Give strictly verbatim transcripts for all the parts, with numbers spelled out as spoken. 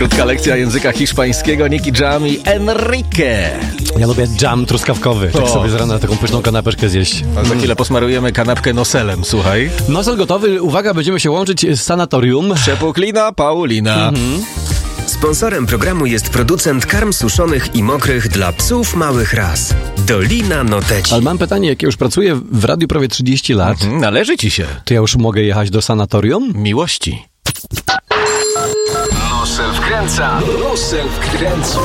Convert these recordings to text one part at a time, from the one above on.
Krótka lekcja języka hiszpańskiego. Nicky Jam i Enrique. Ja lubię dżam truskawkowy. Tak O. sobie z rana taką pyszną kanapeczkę zjeść. A za chwilę posmarujemy kanapkę noselem, słuchaj. Nosel gotowy. Uwaga, będziemy się łączyć z sanatorium. Przepuklina Paulina. Sponsorem programu jest producent karm suszonych i mokrych dla psów małych ras. Dolina Noteci. Ale mam pytanie, jak ja już pracuję w radiu prawie trzydzieści lat, Mhm, należy ci się. to ja już mogę jechać do sanatorium? Miłości. Nosel wkręca. Nosel wkręca.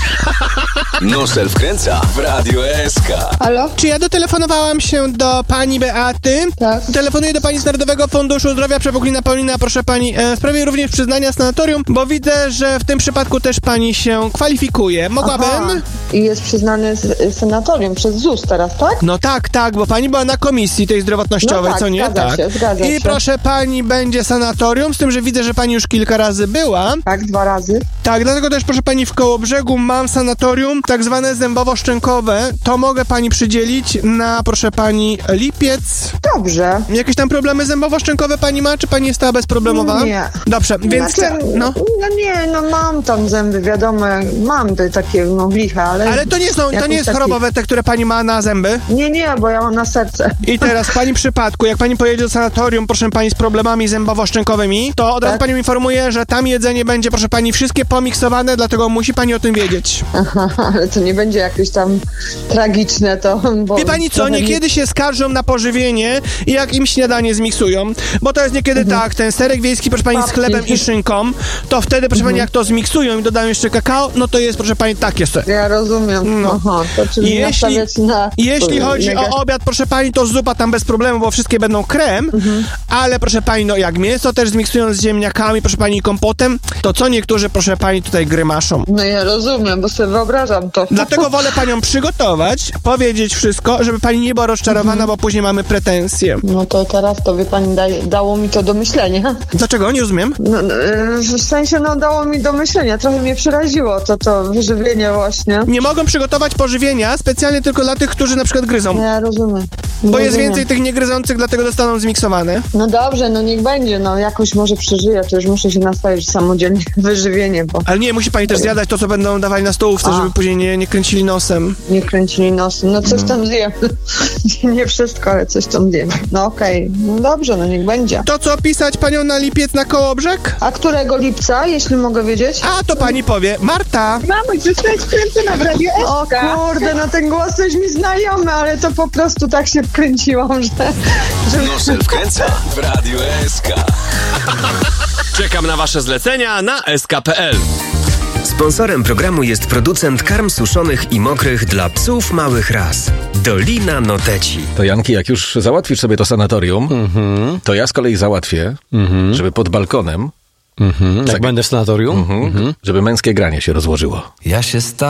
Nosel wkręca w Radio S K. Halo? Czy ja dotelefonowałam się do pani Beaty? Tak. Telefonuję do pani z Narodowego Funduszu Zdrowia, Przepuklina Paulina, proszę pani, e, w sprawie również przyznania sanatorium, bo widzę, że w tym przypadku też pani się kwalifikuje. Mogłabym? Aha. I jest przyznany z, sanatorium przez Z U S teraz, tak? No tak, tak, bo pani była na komisji tej zdrowotnościowej, No tak, co nie? zgadza się, zgadza I się. proszę pani, będzie sanatorium, z tym, że widzę, że pani już kilka razy była. Tak, dwa razy. Tak, dlatego też, proszę pani, w Kołobrzegu mam sanatorium, tak zwane zębowo-szczękowe. To mogę pani przydzielić na, proszę pani, lipiec. Dobrze. Jakieś tam problemy zębowo-szczękowe pani ma, czy pani jest ta bezproblemowa? Nie. Dobrze, więc... Znaczy, no. no nie, no mam tam zęby, wiadomo, mam te takie, no liche, ale... Ale to nie są, to jakoś nie jest taki- chorobowe te, które pani ma na zęby. Nie, nie, bo ja mam na serce. I teraz w pani przypadku, jak pani pojedzie do sanatorium, proszę pani, z problemami zębowo-szczękowymi, to od razu Tak. panią informuję, że tam jedzenie będzie, proszę pani, wszystkie pomiksowane, dlatego musi pani o tym wiedzieć. Aha, ale to nie będzie jakieś tam tragiczne to, bo... Wie pani co, trochę niekiedy się skarżą na pożywienie i jak im śniadanie zmiksują, bo to jest niekiedy Mhm. tak, ten serek wiejski, proszę pani, z Papki. chlebem i szynką, to wtedy, proszę Mhm. pani, jak to zmiksują i dodają jeszcze kakao, no to jest, proszę pani, takie sobie. Ja rozumiem. No. Aha, to czyli Jeśli, nastawiać na... jeśli chodzi nega- o obiad, proszę pani, to zupa tam bez problemu, bo wszystkie będą krem, Mhm. ale proszę pani, no jak mięso też zmiksują z ziemniakami, proszę pani, i kompotem, to co niektórzy, proszę pani, tutaj grymaszą. No ja rozumiem, bo sobie wyobrażam to. Dlatego wolę panią przygotować, powiedzieć wszystko, żeby pani nie była rozczarowana, Mhm. bo później mamy pretensje. No to teraz to, wie pani, da, dało mi to do myślenia. Dlaczego? Nie rozumiem. No, no, w sensie, no dało mi do myślenia. Trochę mnie przeraziło to, to wyżywienie właśnie. Nie mogą przygotować pożywienia specjalnie tylko dla tych, którzy na przykład gryzą. Ja rozumiem. Bo jest Rozumiem. więcej tych niegryzących, dlatego dostaną zmiksowane. No dobrze, no niech będzie, no jakoś może przeżyję, to już muszę się nastawić samodzielnie wyżywienie, bo Ale nie, musi pani też zjadać to, co będą dawali na stołówce, A. żeby później nie, nie kręcili nosem. nie kręcili nosem. No coś tam zjem. nie, nie wszystko, ale coś tam zjem. No okej, no dobrze, no niech będzie. To co, pisać panią na lipiec na Kołobrzeg? A którego lipca, jeśli mogę wiedzieć? A, to pani powie, Marta. Mamo, zostałeś wkręcona w Radio O S K. kurde, no ten głos coś mi znajomy, ale to po prostu tak się wkręciłam, że... że... Nosel wkręca w Radio S K. Czekam na wasze zlecenia na s k kropka p l. Sponsorem programu jest producent karm suszonych i mokrych dla psów małych ras. Dolina Noteci. To Janki, jak już załatwisz sobie to sanatorium, to ja z kolei załatwię, żeby pod balkonem, Mhm. Jak Tak. będę w sanatorium? żeby męskie granie się rozłożyło. Ja się sta